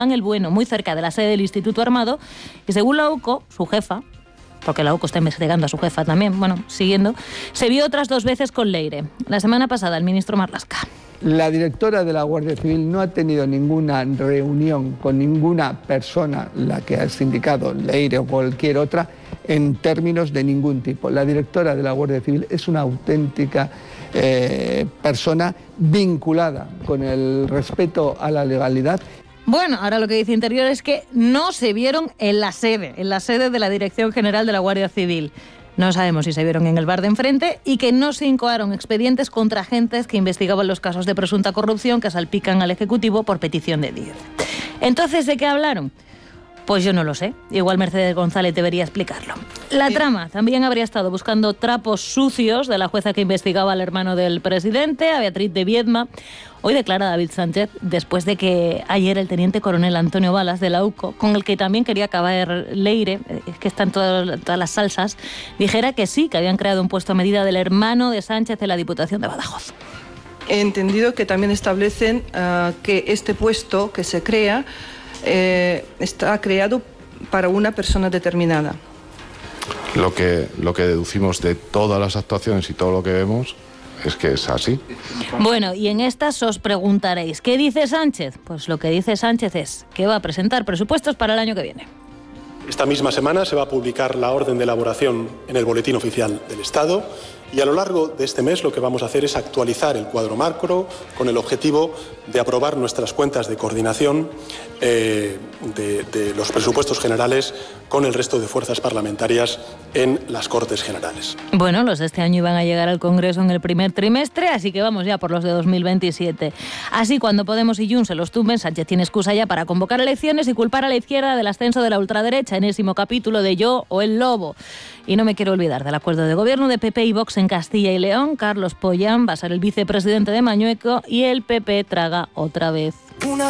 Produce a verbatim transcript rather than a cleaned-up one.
el Bueno, muy cerca de la sede del Instituto Armado, y según la U C O, su jefa, porque la U C O está investigando a su jefa también, bueno, siguiendo, se vio otras dos veces con Leire. La semana pasada, el ministro Marlaska. La directora de la Guardia Civil no ha tenido ninguna reunión con ninguna persona, la que ha indicado, Leire o cualquier otra, en términos de ningún tipo. La directora de la Guardia Civil es una auténtica eh, persona vinculada con el respeto a la legalidad. Bueno, ahora lo que dice Interior es que no se vieron en la sede, en la sede de la Dirección General de la Guardia Civil. No sabemos si se vieron en el bar de enfrente y que no se incoaron expedientes contra agentes que investigaban los casos de presunta corrupción que salpican al Ejecutivo por petición de Díez. Entonces, ¿de qué hablaron? Pues yo no lo sé. Igual Mercedes González debería explicarlo. La trama también habría estado buscando trapos sucios de la jueza que investigaba al hermano del presidente, a Beatriz de Viedma. Hoy declara David Sánchez, después de que ayer el teniente coronel Antonio Balas de la U C O, con el que también quería acabar Leire, es que están todas, todas las salsas, dijera que sí, que habían creado un puesto a medida del hermano de Sánchez en la Diputación de Badajoz. He entendido que también establecen uh, que este puesto que se crea eh, está creado para una persona determinada. Lo que, lo que deducimos de todas las actuaciones y todo lo que vemos es que es así. Bueno, y en estas os preguntaréis, ¿qué dice Sánchez? Pues lo que dice Sánchez es que va a presentar presupuestos para el año que viene. Esta misma semana se va a publicar la orden de elaboración en el Boletín Oficial del Estado y a lo largo de este mes lo que vamos a hacer es actualizar el cuadro macro con el objetivo de aprobar nuestras cuentas de coordinación eh, de, de los presupuestos generales con el resto de fuerzas parlamentarias en las Cortes Generales. Bueno, los de este año iban a llegar al Congreso en el primer trimestre, así que vamos ya por los de dos mil veintisiete. Así, cuando Podemos y Junts se los tumben, Sánchez tiene excusa ya para convocar elecciones y culpar a la izquierda del ascenso de la ultraderecha, enésimo capítulo de Yo o el Lobo. Y no me quiero olvidar del acuerdo de gobierno de P P y Vox en Castilla y León. Carlos Pollán va a ser el vicepresidente de Mañueco y el P P traga otra vez. Una